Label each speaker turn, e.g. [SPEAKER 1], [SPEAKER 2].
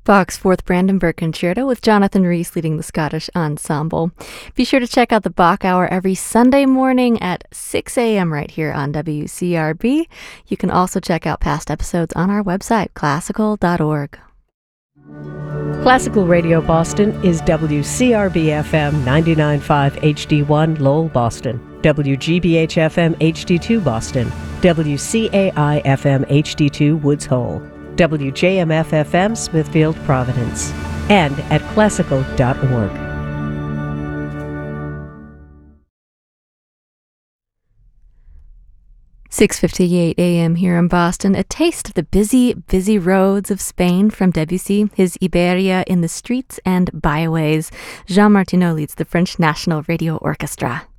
[SPEAKER 1] Bach's Fourth Brandenburg Concerto with Jonathan Rhys leading the Scottish Ensemble. Be sure to check out the Bach Hour every Sunday morning at 6 a.m. right here on WCRB. You can also check out past episodes on our website, classical.org.
[SPEAKER 2] Classical Radio Boston is WCRB-FM 99.5 HD1 Lowell, Boston, WGBH-FM HD2 Boston, WCAI-FM HD2 Woods Hole, WJMF-FM Smithfield, Providence, and at classical.org.
[SPEAKER 1] .6:58 a.m. here in Boston. A taste of the busy, busy roads of Spain from Debussy, his Iberia in the streets and byways. Jean Martineau leads the French National Radio Orchestra.